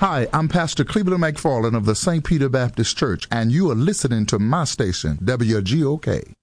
Hi, I'm Pastor Cleveland McFarland of the St. Peter Baptist Church, and you are listening to my station, WGOK.